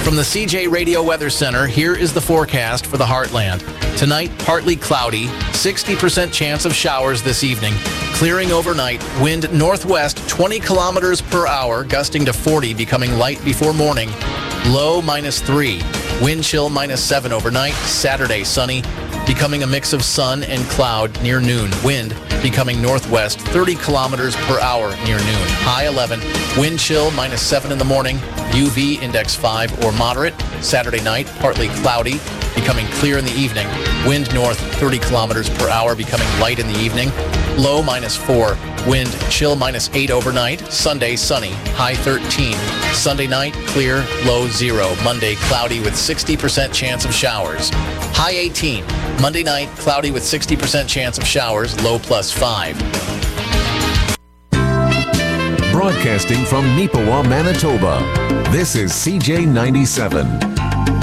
From the CJ Radio Weather Center, here is the forecast for the Heartland. Tonight, partly cloudy, 60% chance of showers this evening. Clearing overnight, wind northwest 20 kilometers per hour, gusting to 40, becoming light before morning. Low -3. Wind chill -7 overnight. Saturday, sunny, becoming a mix of sun and cloud near noon. Wind becoming northwest 30 kilometers per hour near noon. High 11. Wind chill -7 in the morning. UV index 5 or moderate. Saturday night, partly cloudy, becoming clear in the evening. Wind north 30 kilometers per hour, becoming light in the evening. Low -4. Wind chill -8 overnight. Sunday, sunny, high 13. Sunday night, clear, low 0. Monday, cloudy with 60% chance of showers. High 18. Monday night, cloudy with 60% chance of showers, low +5. Broadcasting from Neepawa, Manitoba, this is CJ 97.